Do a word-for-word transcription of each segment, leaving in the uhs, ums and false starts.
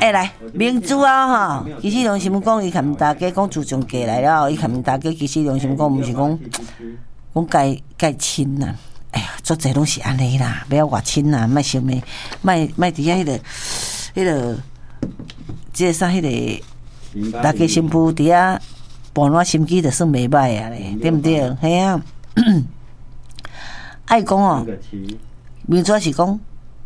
哎、欸，来，明珠啊吼，其实良心讲，伊含大家讲自从过来了，伊含大家其实良心讲，毋是讲讲该该亲呐。哎呀，做这拢是安尼啦，不要话亲啦，莫想咩，莫莫伫遐迄个迄个，即个啥迄个，大家新妇伫遐伴我心机就算袂歹啊咧，对毋对？嘿啊，爱讲哦，明主是讲。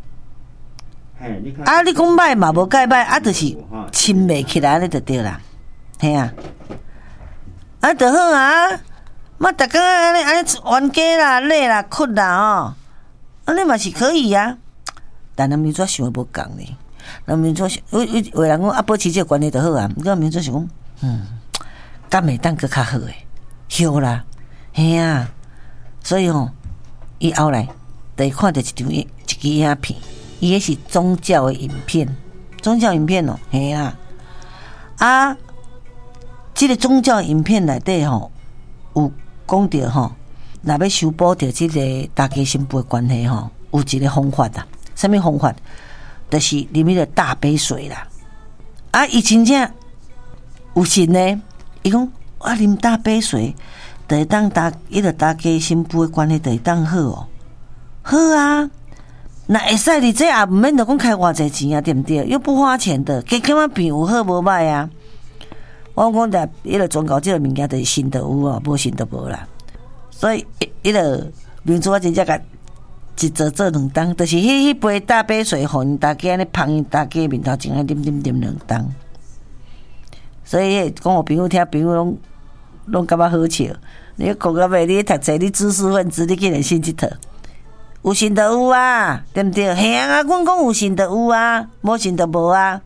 啊！你讲歹嘛，无介歹，啊，就是亲袂起来，安尼就对啦，嘿啊，啊，就好啊，莫逐工安尼安尼冤家啦、累啦、困啦吼，安尼嘛是可以啊。但咱民主想的无共咧，咱民主有有有人讲啊，保持这个关系就好啊，咱民主是讲，嗯，敢会当搁较好诶，晓啦，嘿啊，所以吼，伊后来就会看到一张一支影片。伊也是宗教的影片，宗教影片哦，嘿啊，啊，这个宗教影片内底吼，有讲到吼，若要修补掉这个大家新妇的关系吼，有一个方法啦，什么方法？就是啉迄个大杯水啦。啊，伊真正有信呢，伊讲啊，啉大杯水，就会当大，伊个大家新妇的关系就会当好哦，好啊。那会使你这也唔免着讲开偌济钱啊，对不对？又不花钱的，加减啊变有好无歹啊。我讲的，伊个宗教这个物件就是信得有哦，无信得无啦。所以伊个民主我真正甲一做做两当，就是迄迄杯大杯水，互因大家安尼捧因大家面头前啊，啉啉啉两当。所以讲我朋友听朋友拢拢感觉好笑。你讲到尾，你读册，你知识分子，你竟然信这套。有信就有啊，对不对？嘿啊，阮讲有信就有啊，无信就无啊。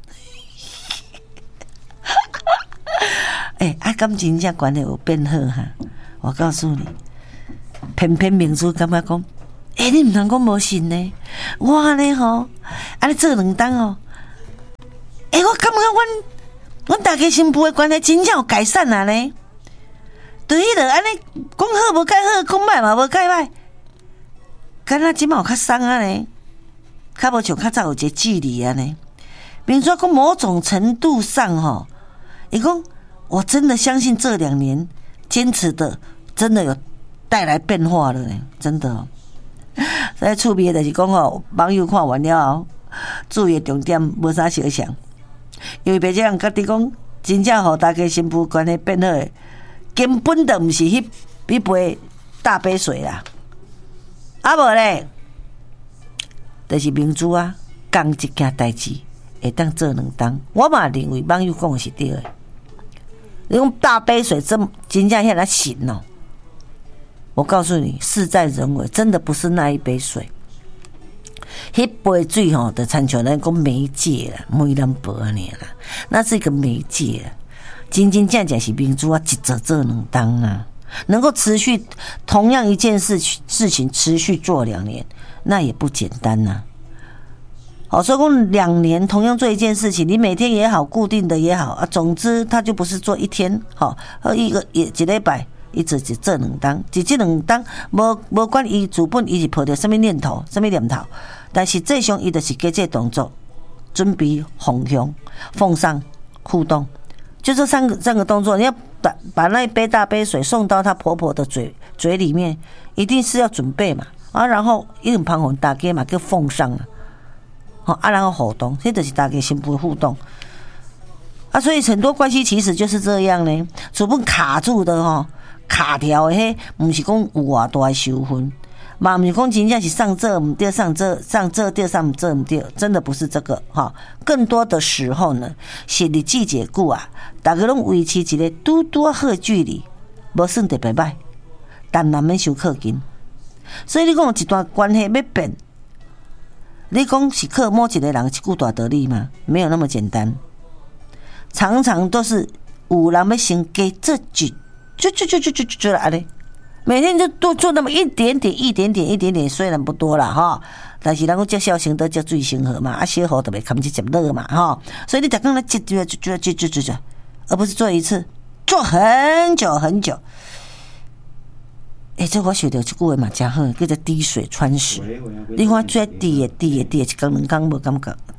哎、欸，啊，感情这关系有变好哈？我告诉你，偏偏民主感觉讲，哎、欸，你唔通讲无信呢？我呢吼，安尼做两当哦。哎、欸，我感觉阮阮大家新妇的关系真正有改善啊呢。对迄个安尼讲好无改好，讲歹嘛无改歹。敢若即马有较松啊呢，较无像较早有一个距离啊呢。比如说讲某种程度上吼，伊讲我真的相信这两年坚持的真的有带来变化了呢，真的哦。所以趣味的就是讲吼，网友看完了后，注意重点无啥小想，因为别这样甲你讲，真正互大家新妇关系变好的，根本就毋是迄迄杯大杯水啦。啊无咧，就是民主啊，讲一件代志会当做两当。我嘛认为网友讲的是对的。你讲大杯水真真正遐来信哦，我告诉你，事在人为，真的不是那一杯水。迄杯水吼，就参像咱讲媒介啦，媒人薄安尼啦，那是一个媒介啦。真真正正是民主啊，一做做两当啊。能够持续同样一件事事情持续做两年，那也不简单呐、啊。好，所以讲两年同样做一件事情，你每天也好，固定的也好啊，总之他就不是做一天，好，一个一一礼拜，一直只做两当，只这两当，无无管伊主本伊是抱着什么念头、什么念头，但是最上伊就是做这动作，准备奉香、奉上、互动，就这三个三个动作，你要。把把那一杯大杯水送到她婆婆的嘴嘴里面，一定是要准备嘛啊，然后一种旁红大家嘛叫奉上啊，好啊，然后互动，这就是大家新妇互动啊，所以很多关系其实就是这样呢，主本卡住的吼，卡条的迄，不是讲有偌大的纠纷，嘛不是讲真正是上这唔对，上这上这对上这唔对，真的不是这个哈。更多的时候呢，是日子久久啊，大家拢维持一个拄拄好的距离，无算特别歹，但难免伤靠近。所以你讲一段关系要变，你讲是靠某一个人一句大道理吗？没有那么简单，常常都是有人要先加这句，就就就就就就就安尼。每天就多做那么一点点、一点点、一点点，虽然不多啦哈，但是人讲接小型的叫最生活嘛，啊小号特别看不起接热嘛哈，所以你才刚来接接接接接接接接，而不是做一次，做很久很久。哎、欸，这我学到一句话嘛，真好，叫做滴水穿石。你看最滴的滴的滴的，一缸两缸无感觉，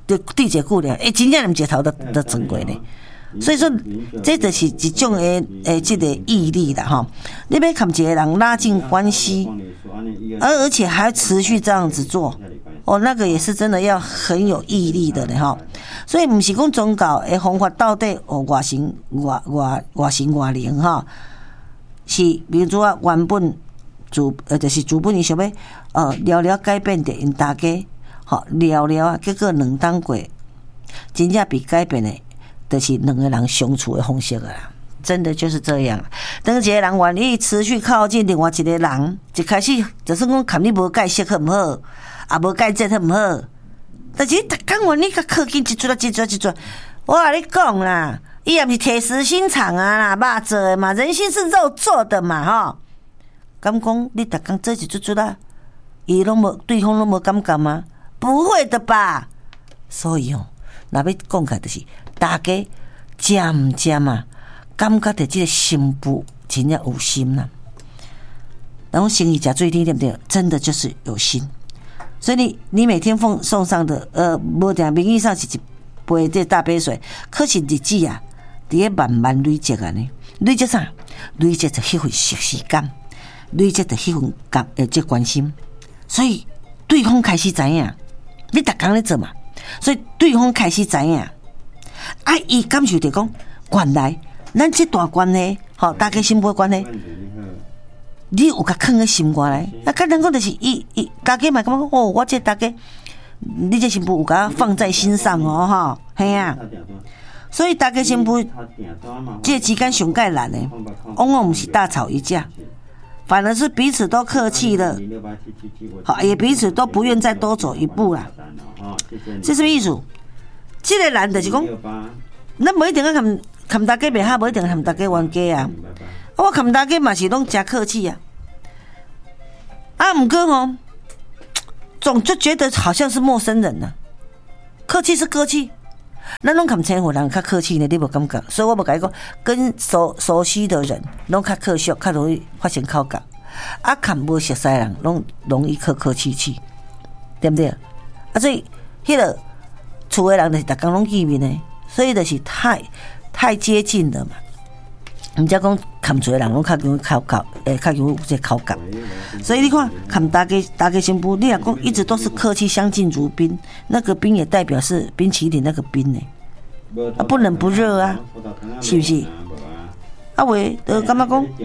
就对一久了，诶，真正连一头都都转过呢。所以说，这就是一种诶诶，这个毅力啦哈。你要跟一个人拉近关系，而而且还持续这样子做，哦，那个也是真的要很有毅力的嘞哈。所以不是讲宗教诶方法到底哦外行外外外行外灵哈，是比如说原本主呃就是主本伊想要呃聊聊改变的因大家，好聊聊啊，结果两当过，真正比改变的。就是两个人相处的方式啦，真的就是这样。当一个人愿意持续靠近另外一个人，一开始就算讲看你无解释好唔好，也无解释好唔好，但是逐工愿意甲靠近一撮一撮一撮，我甲你讲啦，伊也毋是铁石心肠啊啦，肉做的嘛，人心是肉做的嘛吼。敢讲你逐工做一撮撮啊，伊拢无对方拢无感觉吗？不会的吧。所以哦，若要讲起来就是。大家渐渐啊，感觉到这个心部真正有心啦。然后生意吃最低对不对？真的就是有心。所以你你每天奉送上的呃，无定名义上是一杯这大杯水，可是日子啊，伫咧慢慢累积啊呢。累积啥？累积就迄份熟悉感，累积就迄份感呃这关心。所以对方开始知影，你逐工咧做嘛，所以对方开始知影。啊，伊感受着讲，原来咱这段关系，吼，大家心腹关系，你有甲放喺心肝内。啊，简单讲就是伊伊大家嘛感觉哦，我这大家，你这心腹有甲放在心上哦，哈，嘿啊。所以大家心腹这之间上介难的，往往不是大吵一架，反而是彼此都客气了，好，也彼此都不愿再多走一步啦。这什么意思？这个人就是讲，咱无一定要含含大家袂好，无一定含大家冤家啊。我含大家嘛是拢真客气啊。啊，不过哦，总就觉得好像是陌生人呐、啊。客气是客气，咱拢含称呼人较客气呢，你无感觉？所以我无甲你讲，跟熟熟悉的人拢较客气，较容易发生口角。啊，含无熟悉人，拢容易客客气气，对不对？啊，所以迄、那个。厝的人就是逐工拢见面的，所以就是太太接近了嘛。人家讲看厝的人拢较容易口角，诶，较容易有这口角。所以你看，看大家大家新妇，你若讲一直都是客气相敬如宾，那个宾也代表是冰淇淋那个冰呢，啊，不冷不热啊，是不是？啊喂，就感觉讲，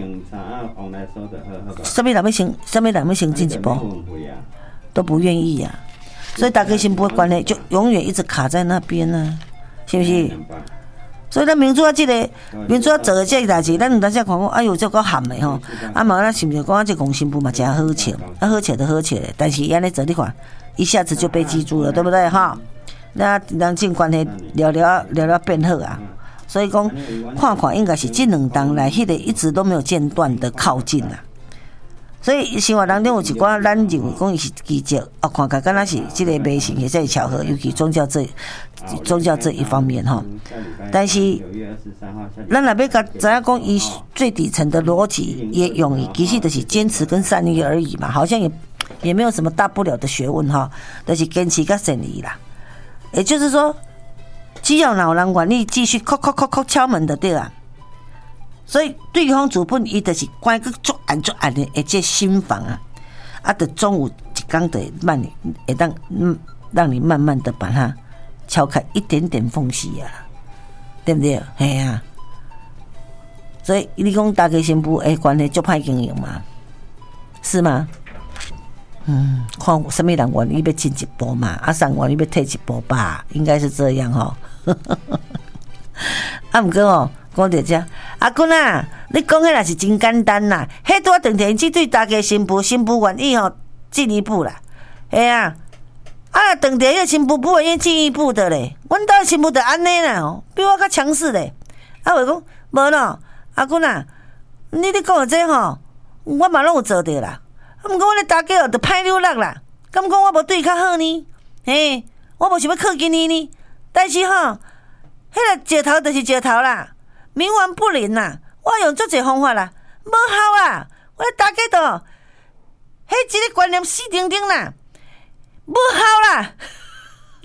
什么人要先，什么人要先进一步，都不愿意呀、啊。所以大家心不会关系就永远一直卡在那边呢、啊，是不是？所以咱民主啊，这个民主啊做的这个代志，咱有当时看讲，哎呦，这个含的吼，啊嘛，咱是不是讲这公心部嘛真好笑，啊好笑就好笑的，但是安尼做你看，一下子就被记住了，对不对哈？那两种关系聊聊聊聊变好啊，所以讲看看应该是这两当来，迄个一直都没有间断的靠近啊。所以生活当中有一寡咱认为讲伊是奇迹，哦，看起来敢若是这个迷信，也是巧合，尤其宗教这宗教这一方面哈。但是咱若要甲知影讲伊最底层的逻辑也用意，其实就是坚持跟善意而已嘛，好像也也没有什么大不了的学问哈，就是坚持跟善意啦。也就是说，只要有人愿意继续敲敲敲敲敲门的对啊。所以对方主本伊就是关个足暗足暗的，而且心房啊，啊，的中午一天的慢，会当嗯，让你慢慢的把它敲开一点点缝隙啊，对不对？嘿呀、啊，所以你讲大家新妇诶关系足歹经营嘛，是吗？嗯，看什么人愿意要进一步嘛，啊，谁愿意要退一步吧，应该是这样哈、哦。啊，不过哦。讲到这，阿君啊，你讲迄若是真简单啦，迄拄啊长田只对大家新妇新妇愿意吼进一步啦，系啊，啊长田迄新妇不愿意进一步的咧，阮兜新妇就安尼啦，比我较强势咧。啊，话讲无咯，阿君啊，你咧讲的这吼，我嘛拢有做着啦。啊，毋过我咧大家哦，就歹流落啦，敢讲我无对较好呢？嘿，我无想要靠近你呢，但是吼，迄个石头就是石头啦。冥顽不灵啦！我用足侪方法啦，无效啦！我大家都，迄一个观念死定定啦，无效啦！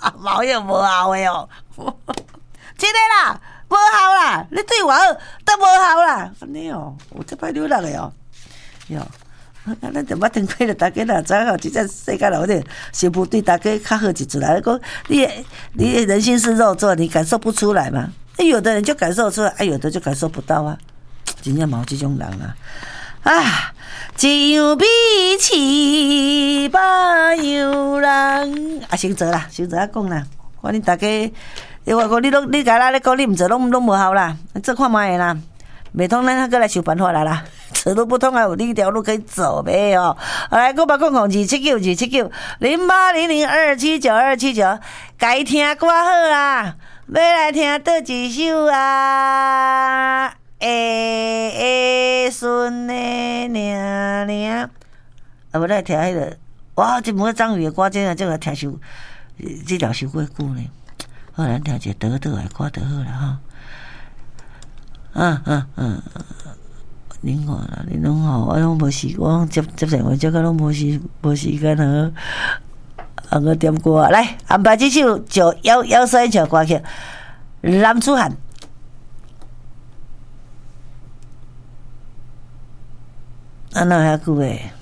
毛又无效的哦，真的啦，无效啦，你对我好都无效啦，安尼哦，有这歹流浪的哦，哟。啊！咱就捌听过了，大家若知影，真正世界有点媳妇对大家较好一撮啦。讲你你人心是肉做，你感受不出来嘛？有的人就感受出来，啊，有的就感受不到啊。真正冇这种人啊！啊，一样比饲百样人啊，先做啦，先做啊讲啦。反正大家，我讲你拢你甲咱咧讲，你毋做拢拢无效啦，做看卖啦。袂通咱个来想办法来啦，此路不通还有另一条路可以走呗哦。来，我把讲讲二七九二七九零八零零二七九二七九，该听歌好啊，要来听倒一首啊？下下顺的娘娘，啊，无来听迄个，哇，这每张宇的歌真啊，这个听首，这条首过久呢。好，咱听一个得得的歌就好了哈。嗯嗯嗯，恁看啦，恁拢吼，我拢无时，我拢接接电话，这个拢无时无时间呵。啊，我点歌来安排这首就幺幺三小歌曲，男子汉。啊，哪遐久诶？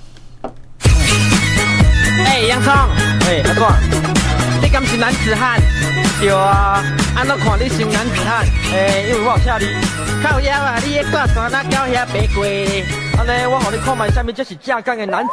哎，洋葱，哎，阿哥，你敢是男子汉？对啊，安怎看你是男子汉？诶，因为我有请你。靠腰啊！你个挂山哪到遐爬过？安尼，我互你看卖，啥物才是正港的男子。